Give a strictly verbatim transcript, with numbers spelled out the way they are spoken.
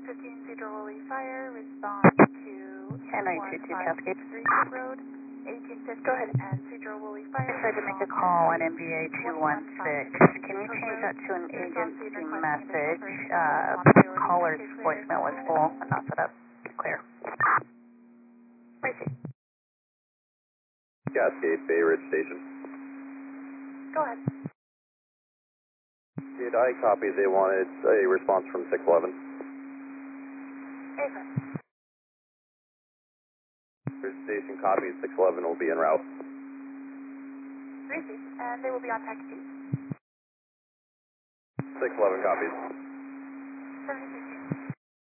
fifteen Cedar Woolley Fire, respond to ten nine two two Cascade. Street Road, eighteen fifty. Go ahead. And Cedar Woolley Fire. I tried to make a call on N B A two one six. Can you change that to an agency message? Uh, caller's voicemail was full and not set up. Clear. Cascade Bay Ridge Station. Go ahead. Did I copy? They wanted a response from six eleven. Affirm. Station copy, six eleven will be en route. Received. And they will be on package. six eleven copies. seventy-two.